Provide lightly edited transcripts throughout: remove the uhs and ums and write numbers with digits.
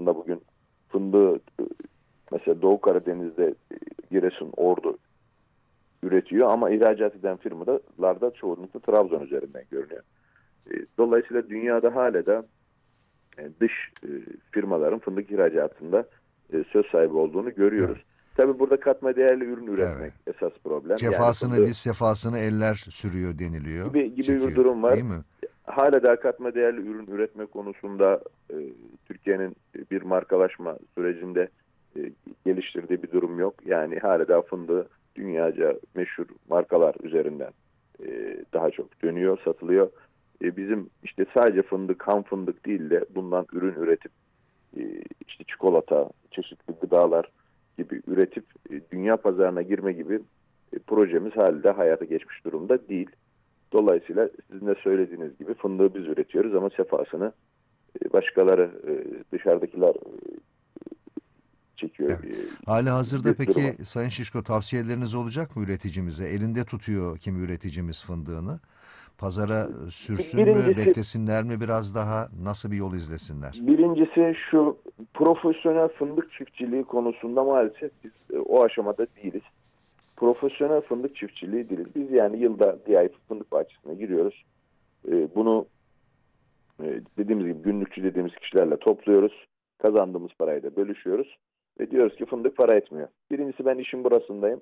aslında bugün fındığı mesela Doğu Karadeniz'de Giresun, Ordu üretiyor ama ihracat eden firmalarda çoğunlukla Trabzon üzerinden görünüyor. Dolayısıyla dünyada hala da dış firmaların fındık ihracatında söz sahibi olduğunu görüyoruz. Evet. Tabii burada katma değerli ürün üretmek esas problem. Cefasını yani biz sefasını eller sürüyor deniliyor. Gibi bir durum var. Değil mi? Hala da katma değerli ürün üretme konusunda Türkiye'nin bir markalaşma sürecinde geliştirdiği bir durum yok. Yani hala da fındığı dünyaca meşhur markalar üzerinden daha çok dönüyor, satılıyor. Bizim işte sadece fındık, ham fındık değil de bundan ürün üretip işte çikolata, çeşitli gıdalar gibi üretip dünya pazarına girme gibi projemiz hala hayata geçmiş durumda değil. Dolayısıyla sizin de söylediğiniz gibi fındığı biz üretiyoruz ama sefasını başkaları, dışarıdakiler çekiyor. Evet. Hali hazırda peki Sayın Şişko tavsiyeleriniz olacak mı üreticimize? Elinde tutuyor kimi üreticimiz fındığını. Pazara sürsün mü, beklesinler mi biraz daha, nasıl bir yol izlesinler? Birincisi şu, profesyonel fındık çiftçiliği konusunda maalesef biz o aşamada değiliz. Profesyonel fındık çiftçiliği değiliz. Biz yani yılda bir ay fındık bahçesine giriyoruz. Bunu dediğimiz gibi günlükçü dediğimiz kişilerle topluyoruz. Kazandığımız parayı da bölüşüyoruz. Ve diyoruz ki fındık para etmiyor. Birincisi ben işin burasındayım.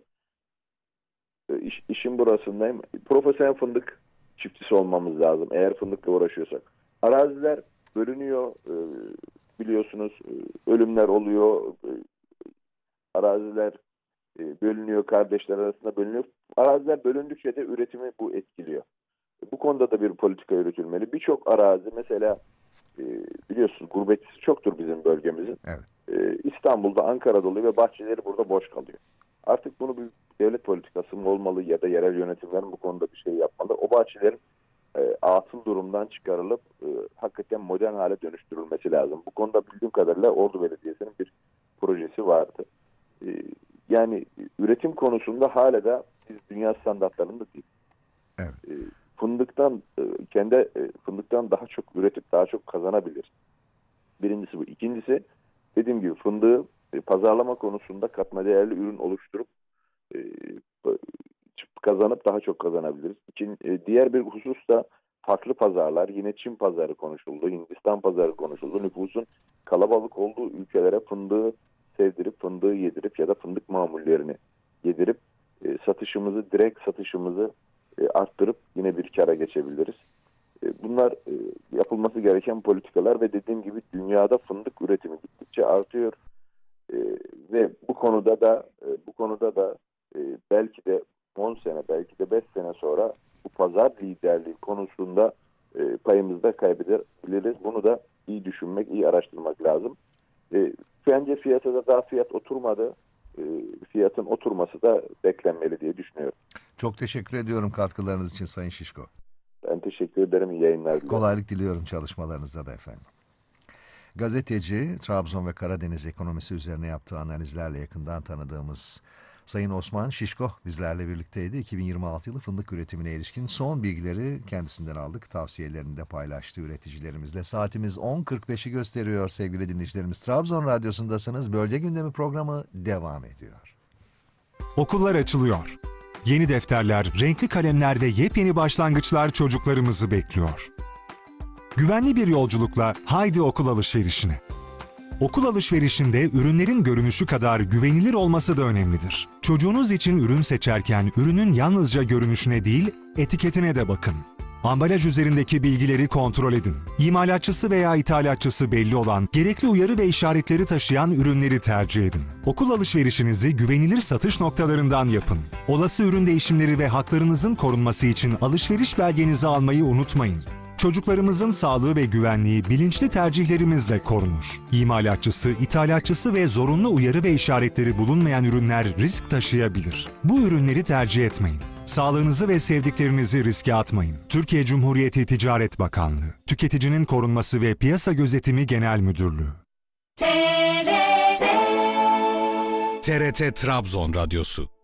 İşin burasındayım. Profesyonel fındık çiftçisi olmamız lazım eğer fındıkla uğraşıyorsak. Araziler bölünüyor, biliyorsunuz ölümler oluyor, araziler bölünüyor, kardeşler arasında bölünüyor. Araziler bölündükçe de üretimi bu etkiliyor. Bu konuda da bir politika yürütülmeli. Birçok arazi mesela biliyorsunuz gurbetçisi çoktur bizim bölgemizin. Evet. İstanbul'da, Ankara'da oluyor ve bahçeleri burada boş kalıyor. Artık bunu bir devlet politikası mı olmalı ya da yerel yönetimlerin bu konuda bir şey yapmalı. O bahçelerin atıl durumdan çıkarılıp hakikaten modern hale dönüştürülmesi lazım. Bu konuda bildiğim kadarıyla Ordu Belediyesi'nin bir projesi vardı. Yani üretim konusunda hala da biz dünya standartlarında değil. Evet. Fındıktan daha çok üretip daha çok kazanabilir. Birincisi bu. İkincisi dediğim gibi fındığı pazarlama konusunda katma değerli ürün oluşturup kazanıp daha çok kazanabiliriz. Diğer bir husus da farklı pazarlar. Yine Çin pazarı konuşuldu, Hindistan pazarı konuşuldu. Nüfusun kalabalık olduğu ülkelere fındığı sevdirip, fındığı yedirip ya da fındık mamullerini yedirip direkt satışımızı arttırıp yine bir kâra geçebiliriz. Bunlar yapılması gereken politikalar ve dediğim gibi dünyada fındık üretimi gittikçe artıyor. Ve bu konuda da belki de 10 sene, belki de 5 sene sonra bu pazar liderliği konusunda payımızı da kaybedebiliriz. Bunu da iyi düşünmek, iyi araştırmak lazım. Bence fiyata da daha fiyat oturmadı. Fiyatın oturması da beklenmeli diye düşünüyorum. Çok teşekkür ediyorum katkılarınız için Sayın Şişko. Ben teşekkür ederim. İyi yayınlar diliyorum. Kolaylık diliyorum çalışmalarınızda da efendim. Gazeteci, Trabzon ve Karadeniz ekonomisi üzerine yaptığı analizlerle yakından tanıdığımız Sayın Osman Şişko bizlerle birlikteydi. 2026 yılı fındık üretimine ilişkin son bilgileri kendisinden aldık. Tavsiyelerini de paylaştı üreticilerimizle. Saatimiz 10.45'i gösteriyor sevgili dinleyicilerimiz. Trabzon Radyosu'ndasınız. Bölge Gündemi programı devam ediyor. Okullar açılıyor. Yeni defterler, renkli kalemler ve yepyeni başlangıçlar çocuklarımızı bekliyor. Güvenli bir yolculukla haydi okul alışverişine. Okul alışverişinde ürünlerin görünüşü kadar güvenilir olması da önemlidir. Çocuğunuz için ürün seçerken ürünün yalnızca görünüşüne değil, etiketine de bakın. Ambalaj üzerindeki bilgileri kontrol edin. İmalatçısı veya ithalatçısı belli olan, gerekli uyarı ve işaretleri taşıyan ürünleri tercih edin. Okul alışverişinizi güvenilir satış noktalarından yapın. Olası ürün değişimleri ve haklarınızın korunması için alışveriş belgenizi almayı unutmayın. Çocuklarımızın sağlığı ve güvenliği bilinçli tercihlerimizle korunur. İmalatçısı, ithalatçısı ve zorunlu uyarı ve işaretleri bulunmayan ürünler risk taşıyabilir. Bu ürünleri tercih etmeyin. Sağlığınızı ve sevdiklerinizi riske atmayın. Türkiye Cumhuriyeti Ticaret Bakanlığı, Tüketicinin Korunması ve Piyasa Gözetimi Genel Müdürlüğü. TRT Trabzon Radyosu.